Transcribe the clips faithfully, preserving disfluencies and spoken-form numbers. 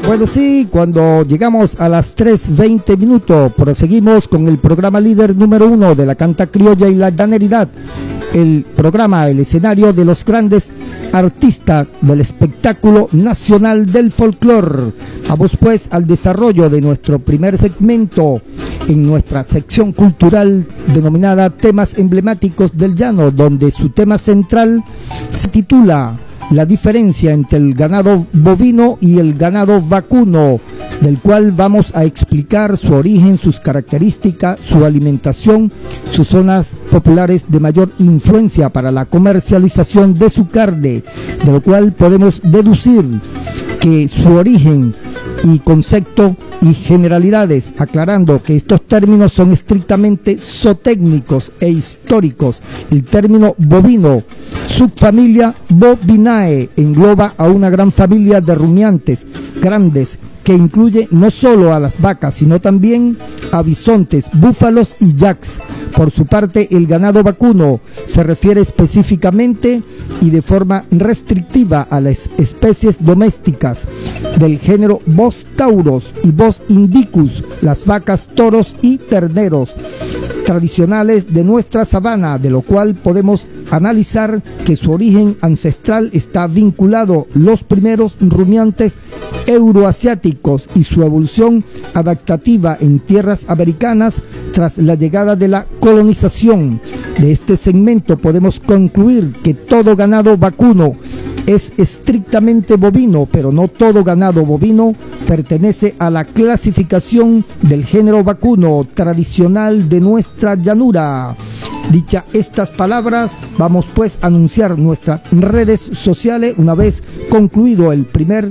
Bueno, sí, cuando llegamos a las tres veinte minutos, proseguimos con el programa líder número uno de la canta criolla y la llaneridad. El programa, el escenario de los grandes artistas del espectáculo nacional del folclore. Vamos pues al desarrollo de nuestro primer segmento en nuestra sección cultural denominada Temas Emblemáticos del Llano, donde su tema central se titula La diferencia entre el ganado bovino y el ganado vacuno, del cual vamos a explicar su origen, sus características, su alimentación, sus zonas populares de mayor influencia para la comercialización de su carne, de lo cual podemos deducir que su origen y concepto y generalidades, aclarando que estos términos son estrictamente zootécnicos e históricos. El término bovino, subfamilia Bovinae, engloba a una gran familia de rumiantes grandes que incluye no solo a las vacas, sino también a bisontes, búfalos y yaks. Por su parte, el ganado vacuno se refiere específicamente y de forma restrictiva a las especies domésticas del género Bos tauros y Bos indicus, las vacas, toros y terneros tradicionales de nuestra sabana, de lo cual podemos analizar que su origen ancestral está vinculado los primeros rumiantes euroasiáticos y su evolución adaptativa en tierras americanas tras la llegada de la colonización. De este segmento podemos concluir que todo ganado vacuno es estrictamente bovino, pero no todo ganado bovino pertenece a la clasificación del género vacuno tradicional de nuestra llanura. Dicha estas palabras, vamos pues a anunciar nuestras redes sociales una vez concluido el primer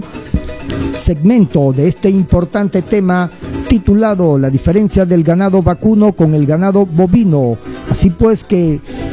segmento de este importante tema titulado La diferencia del ganado vacuno con el ganado bovino. Así pues que